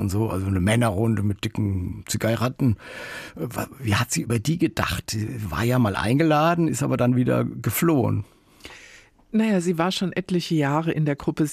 und so, also eine Männerrunde mit dicken Zigaretten. Wie hat sie über die gedacht? Sie war ja mal eingeladen, ist aber dann wieder geflohen. Naja, sie war schon etliche Jahre in der Gruppe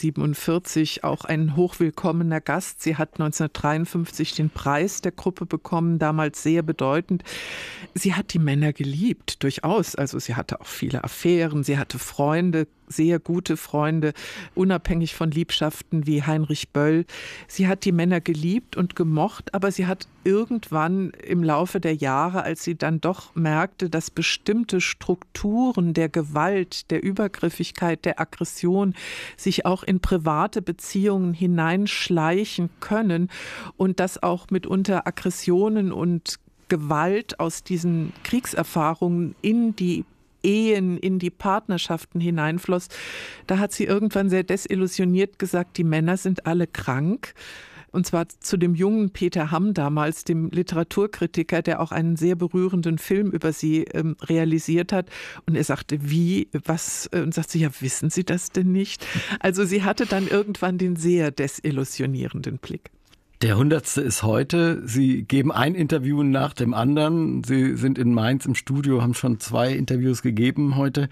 47, auch ein hochwillkommener Gast. Sie hat 1953 den Preis der Gruppe bekommen, damals sehr bedeutend. Sie hat die Männer geliebt, durchaus. Also sie hatte auch viele Affären, sie hatte Freunde, sehr gute Freunde, unabhängig von Liebschaften wie Heinrich Böll. Sie hat die Männer geliebt und gemocht, aber sie hat irgendwann im Laufe der Jahre, als sie dann doch merkte, dass bestimmte Strukturen der Gewalt, der Übergriffigkeit, der Aggression sich auch in private Beziehungen hineinschleichen können und dass auch mitunter Aggressionen und Gewalt aus diesen Kriegserfahrungen in die Ehen, in die Partnerschaften hineinfloss, da hat sie irgendwann sehr desillusioniert gesagt, die Männer sind alle krank. Und zwar zu dem jungen Peter Hamm damals, dem Literaturkritiker, der auch einen sehr berührenden Film über sie realisiert hat. Und er sagte, wie, was? Und sagt sie, ja, wissen Sie das denn nicht? Also sie hatte dann irgendwann den sehr desillusionierenden Blick. Der 100. ist heute. Sie geben ein Interview nach dem anderen. Sie sind in Mainz im Studio, haben schon 2 Interviews gegeben heute.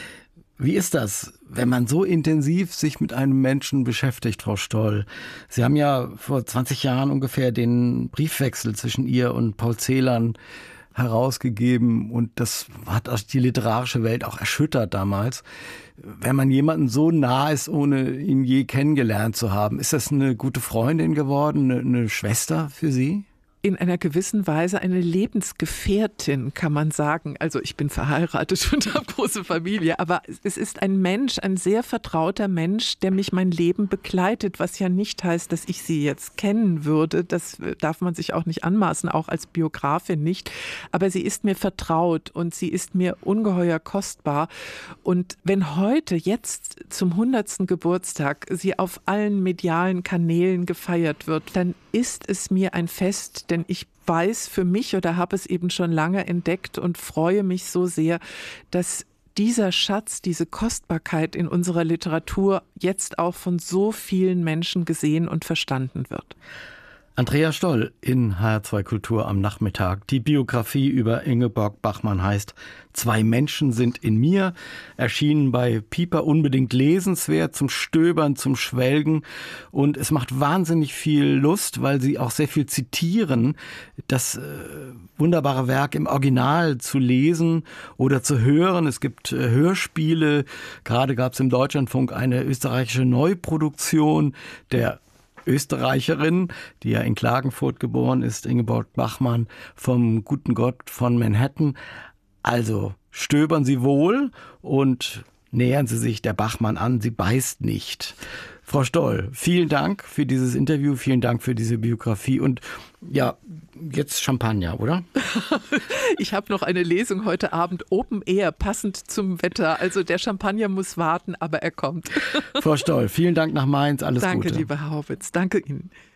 Wie ist das, wenn man so intensiv sich mit einem Menschen beschäftigt, Frau Stoll? Sie haben ja vor 20 Jahren ungefähr den Briefwechsel zwischen ihr und Paul Celan herausgegeben und das hat die literarische Welt auch erschüttert damals. Wenn man jemanden so nah ist, ohne ihn je kennengelernt zu haben, ist das eine gute Freundin geworden, eine Schwester für Sie? In einer gewissen Weise eine Lebensgefährtin, kann man sagen. Also ich bin verheiratet und habe große Familie, aber es ist ein Mensch, ein sehr vertrauter Mensch, der mich mein Leben begleitet, was ja nicht heißt, dass ich sie jetzt kennen würde. Das darf man sich auch nicht anmaßen, auch als Biografin nicht. Aber sie ist mir vertraut und sie ist mir ungeheuer kostbar. Und wenn heute, jetzt zum 100. Geburtstag, sie auf allen medialen Kanälen gefeiert wird, dann ist es mir ein Fest, denn ich weiß für mich oder habe es eben schon lange entdeckt und freue mich so sehr, dass dieser Schatz, diese Kostbarkeit in unserer Literatur jetzt auch von so vielen Menschen gesehen und verstanden wird. Andrea Stoll in HR2 Kultur am Nachmittag. Die Biografie über Ingeborg Bachmann heißt »Zwei Menschen sind in mir«, erschienen bei Piper, unbedingt lesenswert, zum Stöbern, zum Schwelgen. Und es macht wahnsinnig viel Lust, weil sie auch sehr viel zitieren, das wunderbare Werk im Original zu lesen oder zu hören. Es gibt Hörspiele, gerade gab es im Deutschlandfunk eine österreichische Neuproduktion der Österreicherin, die ja in Klagenfurt geboren ist, Ingeborg Bachmann, vom guten Gott von Manhattan. Also stöbern Sie wohl und nähern Sie sich der Bachmann an, sie beißt nicht. Frau Stoll, vielen Dank für dieses Interview, vielen Dank für diese Biografie und ja, jetzt Champagner, oder? Ich habe noch eine Lesung heute Abend, Open Air, passend zum Wetter. Also der Champagner muss warten, aber er kommt. Frau Stoll, vielen Dank nach Mainz, alles Gute. Danke, lieber Herr Horwitz, danke Ihnen.